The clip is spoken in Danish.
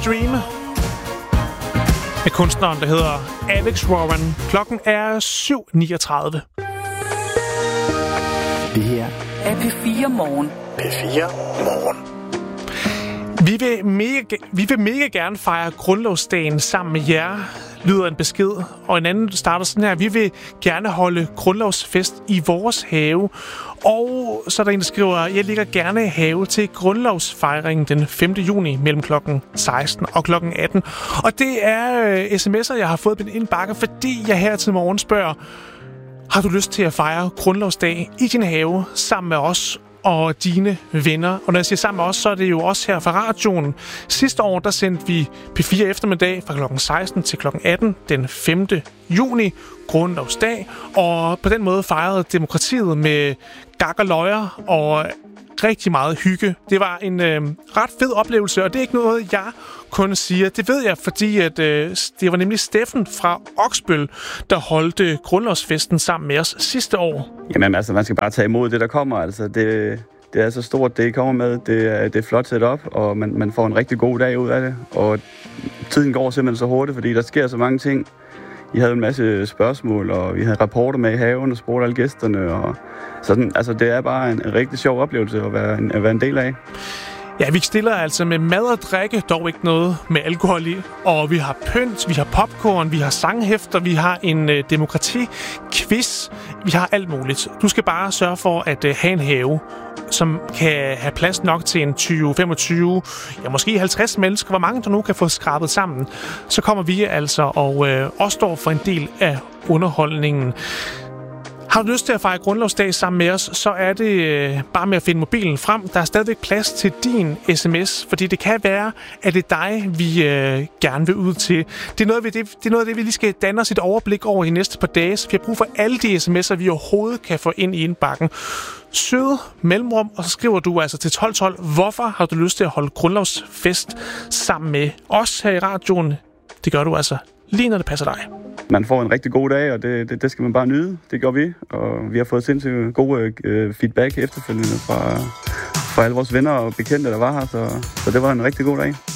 Dream med kunstneren, der hedder Alex Warren. Klokken er 7:39. Det her er P4 Morgen. P4 Morgen. Vi vil mega gerne fejre grundlovsdagen sammen med jer, lyder en besked. Og en anden starter sådan her: vi vil gerne holde grundlovsfest i vores have. Og så er der en, der skriver: jeg ligger gerne i have til grundlovsfejringen den 5. juni mellem klokken 16 og klokken 18. Og det er sms'er, jeg har fået på min indbakke, fordi jeg her til morgen spørger: har du lyst til at fejre grundlovsdag i din have sammen med os og dine venner? Og når jeg siger sammen med os, så er det jo også her fra radioen. Sidste år, der sendte vi P4 eftermiddag fra klokken 16 til klokken 18 den 5. juni, grundlovsdag. Og på den måde fejrede demokratiet med gak og løjer og rigtig meget hygge. Det var en ret fed oplevelse, og det er ikke noget, jeg kun siger. Det ved jeg, fordi at, det var nemlig Steffen fra Oksbøl, der holdte grundlovsfesten sammen med os sidste år. Jamen altså, man skal bare tage imod det, der kommer. Altså, det er så stort, det kommer med. Det er flot set op, og man får en rigtig god dag ud af det. Og tiden går simpelthen så hurtigt, fordi der sker så mange ting. I havde en masse spørgsmål, og vi havde rapporter med i haven og spurgte alle gæsterne. Og sådan, altså, det er bare en rigtig sjov oplevelse at være en del af. Ja, vi stiller altså med mad og drikke, dog ikke noget med alkohol i. Og vi har pynt, vi har popcorn, vi har sanghæfter, vi har en demokrati-quiz. Vi har alt muligt. Du skal bare sørge for at have en have, som kan have plads nok til en 20-25, ja måske 50 mennesker. Hvor mange der nu kan få skrabet sammen. Så kommer vi altså og også står for en del af underholdningen. Har du lyst til at fejre grundlovsdag sammen med os, så er det bare med at finde mobilen frem. Der er stadigvæk plads til din sms, fordi det kan være, at det er dig, vi gerne vil ud til. Det er noget af det, vi lige skal danne os et overblik over i næste par dage, så vi har brug for alle de sms'er, vi overhovedet kan få ind i indbakken. Søde mellemrum, og så skriver du altså til 1212, hvorfor har du lyst til at holde grundlovsfest sammen med os her i radioen? Det gør du altså lige når det passer dig. Man får en rigtig god dag, og det skal man bare nyde. Det gør vi, og vi har fået sindssygt gode feedback efterfølgende fra alle vores venner og bekendte, der var her, så det var en rigtig god dag.